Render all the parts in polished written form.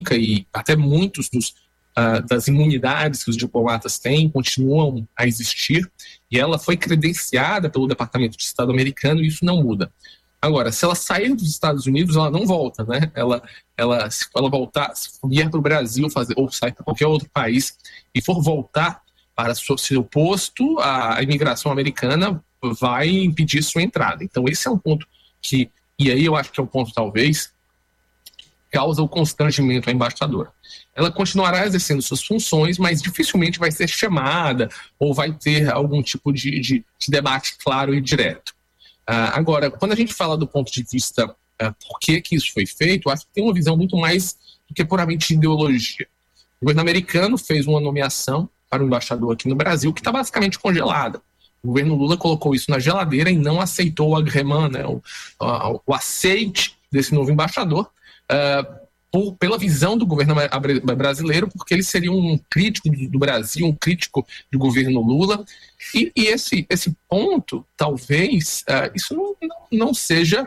e até muitos das imunidades que os diplomatas têm continuam a existir, e ela foi credenciada pelo Departamento de Estado americano, e isso não muda. Agora, se ela sair dos Estados Unidos, ela não volta, né? Se ela voltar, se vier para o Brasil ou sair para qualquer outro país e for voltar para seu posto, a imigração americana vai impedir sua entrada. Então, esse é um ponto e aí eu acho que é um ponto, talvez, causa o constrangimento à embaixadora. Ela continuará exercendo suas funções, mas dificilmente vai ser chamada ou vai ter algum tipo de debate claro e direto. Agora, quando a gente fala do ponto de vista por que isso foi feito, eu acho que tem uma visão muito mais do que puramente de ideologia. O governo americano fez uma nomeação para o embaixador aqui no Brasil que está basicamente congelada. O governo Lula colocou isso na geladeira e não aceitou o agrément, né, o aceite desse novo embaixador, pela visão do governo brasileiro, porque ele seria um crítico do Brasil, um crítico do governo Lula. E esse ponto, talvez, isso não seja,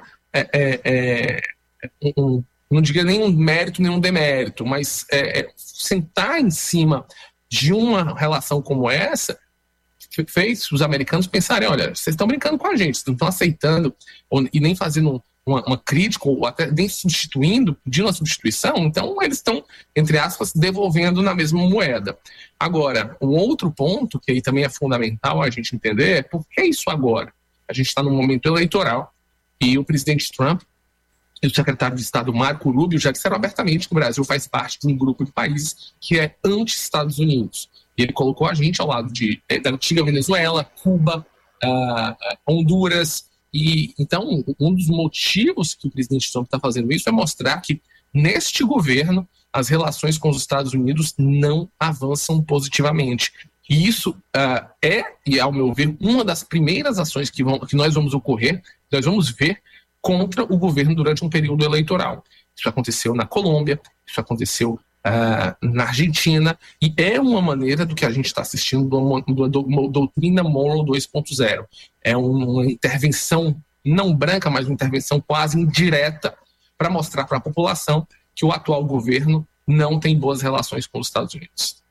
não diria nem um mérito, nem um demérito, mas sentar em cima de uma relação como essa fez os americanos pensarem, olha, vocês estão brincando com a gente, vocês não estão aceitando e nem fazendo uma crítica, ou até nem substituindo, pedindo uma substituição, então eles estão, entre aspas, devolvendo na mesma moeda. Agora, um outro ponto, que aí também é fundamental a gente entender, é por que isso agora? A gente está num momento eleitoral e o presidente Trump e o secretário de Estado Marco Rubio já disseram abertamente que o Brasil faz parte de um grupo de países que é anti-Estados Unidos. E ele colocou a gente ao lado da antiga Venezuela, Cuba, Honduras. E então, um dos motivos que o presidente Trump está fazendo isso é mostrar que, neste governo, as relações com os Estados Unidos não avançam positivamente. E isso e ao meu ver, uma das primeiras ações que nós vamos ver contra o governo durante um período eleitoral. Isso aconteceu na Colômbia, isso aconteceu na Argentina, e é uma maneira do que a gente está assistindo do doutrina Monroe 2.0. É uma intervenção não branca, mas uma intervenção quase indireta para mostrar para a população que o atual governo não tem boas relações com os Estados Unidos.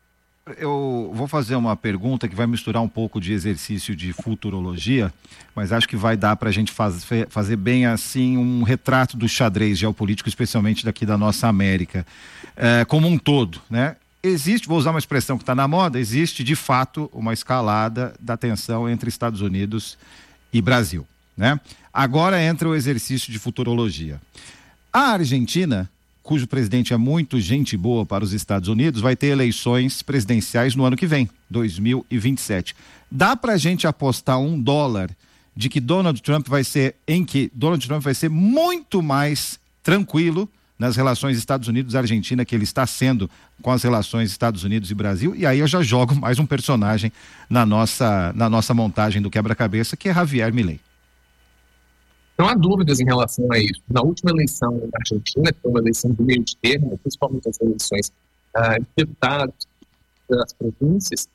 Eu vou fazer uma pergunta que vai misturar um pouco de exercício de futurologia, mas acho que vai dar para a gente fazer bem assim um retrato do xadrez geopolítico, especialmente daqui da nossa América, como um todo, né? Existe, vou usar uma expressão que está na moda, existe de fato uma escalada da tensão entre Estados Unidos e Brasil, né? Agora entra o exercício de futurologia. A Argentina, cujo presidente é muito gente boa para os Estados Unidos, vai ter eleições presidenciais no ano que vem, 2027. Dá para a gente apostar $1 de que Donald Trump vai ser muito mais tranquilo nas relações Estados Unidos-Argentina que ele está sendo com as relações Estados Unidos e Brasil? E aí eu já jogo mais um personagem na nossa montagem do quebra-cabeça, que é Javier Milei. Não há dúvidas em relação a isso. Na última eleição na Argentina, que foi uma eleição de meio de termo, principalmente as eleições de deputados das províncias,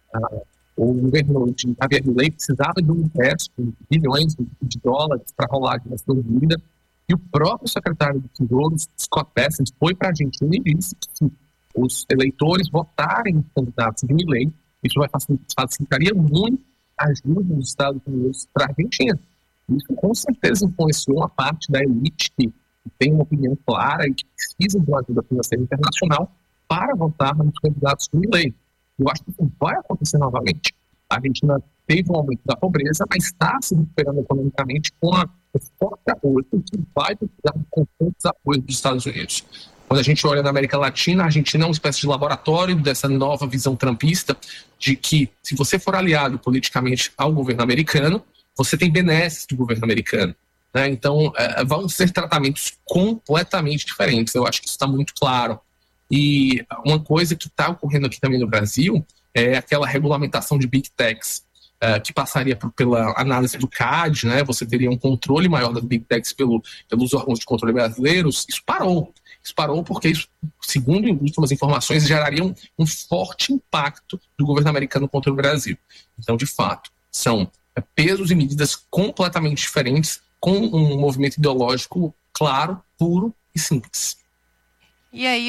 o governo de Javier Milei precisava de um empréstimo de bilhões de dólares para rolar a sua vida, e o próprio secretário do Tesouro, Scott Bessent, foi para a Argentina e disse que se os eleitores votarem em candidatos de Milei, isso facilitaria muito a ajuda dos Estados Unidos para a Argentina. Isso com certeza influenciou uma parte da elite que tem uma opinião clara e que precisa de uma ajuda financeira internacional para votar nos candidatos do Milei. Eu acho que isso vai acontecer novamente. A Argentina teve um aumento da pobreza, mas está se recuperando economicamente com o forte apoio que vai precisar de constantes apoios dos Estados Unidos. Quando a gente olha na América Latina, a Argentina é uma espécie de laboratório dessa nova visão trumpista de que, se você for aliado politicamente ao governo americano, você tem benesses do governo americano, né? Então, vão ser tratamentos completamente diferentes. Eu acho que isso está muito claro. E uma coisa que está ocorrendo aqui também no Brasil é aquela regulamentação de Big Techs, que passaria pela análise do CAD, né? Você teria um controle maior das Big Techs pelos órgãos de controle brasileiros. Isso parou. Isso parou porque isso, segundo últimas informações, geraria um forte impacto do governo americano contra o Brasil. Então, de fato, são pesos e medidas completamente diferentes, com um movimento ideológico claro, puro e simples. E aí